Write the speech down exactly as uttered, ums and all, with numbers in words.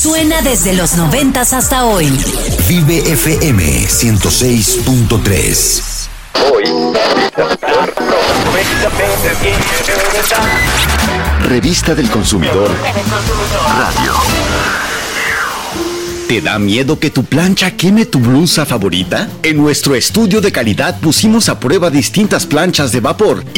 Suena desde los noventas hasta hoy. Vive F M ciento seis punto tres. Hoy. Revista del Consumidor. Radio. ¿Te da miedo que tu plancha queme tu blusa favorita? En nuestro estudio de calidad pusimos a prueba distintas planchas de vapor